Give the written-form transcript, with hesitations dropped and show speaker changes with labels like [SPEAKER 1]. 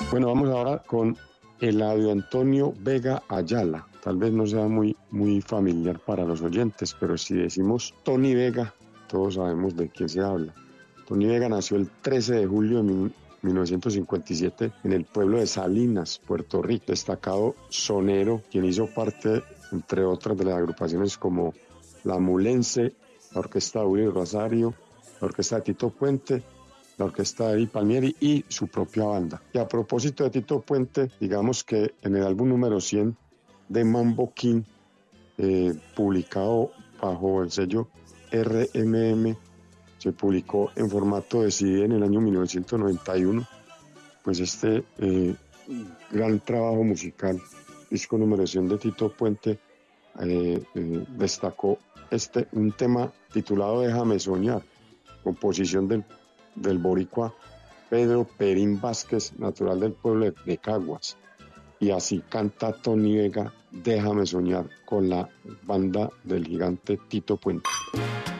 [SPEAKER 1] Bueno, vamos ahora con Eladio Antonio Vega Ayala. Tal vez no sea muy familiar para los oyentes, pero si decimos Tony Vega, todos sabemos de quién se habla. Tony Vega nació el 13 de julio de 1957 en el pueblo de Salinas, Puerto Rico. Destacado sonero, quien hizo parte, entre otras, de las agrupaciones como La Mulense, la Orquesta de Willy Rosario, la Orquesta de Tito Puente, la orquesta de Eddie Palmieri y su propia banda. Y a propósito de Tito Puente, digamos que en el álbum número 100 de Mambo King, publicado bajo el sello RMM, se publicó en formato de CD en el año 1991, pues gran trabajo musical, disco número 100 de Tito Puente, destacó un tema titulado Déjame Soñar, composición del boricua Pedro Perín Vázquez, natural del pueblo de Caguas. Y así canta Tony Vega, Déjame Soñar, con la banda del gigante Tito Puente.